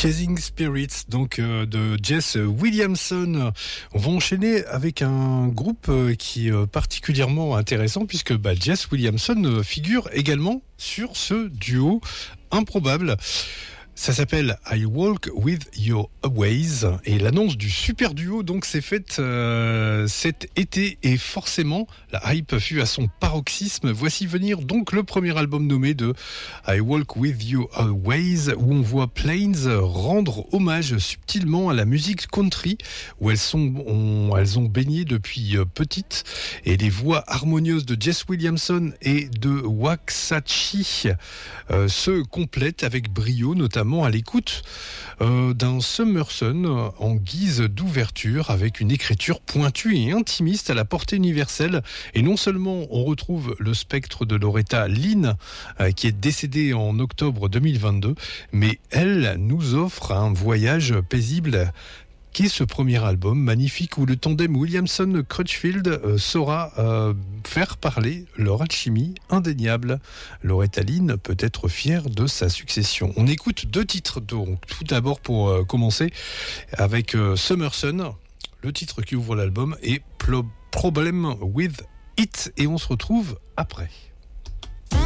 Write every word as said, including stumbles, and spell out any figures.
Chasing Spirits, donc euh, de Jess Williamson. On va enchaîner avec un groupe euh, qui est euh, particulièrement intéressant puisque bah, Jess Williamson euh, figure également sur ce duo improbable. Ça s'appelle I Walk With Your Ways et l'annonce du super duo donc s'est faite euh, cet été et forcément la hype fut à son paroxysme. Voici venir donc le premier album nommé de I Walk With Your Ways où on voit Plains rendre hommage subtilement à la musique country où elles sont on, elles ont baigné depuis euh, petite et les voix harmonieuses de Jess Williamson et de Waxahchie euh, se complètent avec brio, notamment à l'écoute euh, d'un Summerson en guise d'ouverture avec une écriture pointue et intimiste à la portée universelle. Et non seulement on retrouve le spectre de Loretta Lynn euh, qui est décédée en octobre deux mille vingt-deux, mais elle nous offre un voyage paisible qui est ce premier album magnifique où le tandem Williamson-Crutchfield euh, saura euh, faire parler leur alchimie indéniable. Loretta Lynn peut être fière de sa succession. On écoute deux titres, donc tout d'abord pour euh, commencer avec euh, Summerson, le titre qui ouvre l'album, et Pro- Problem With It, et on se retrouve après.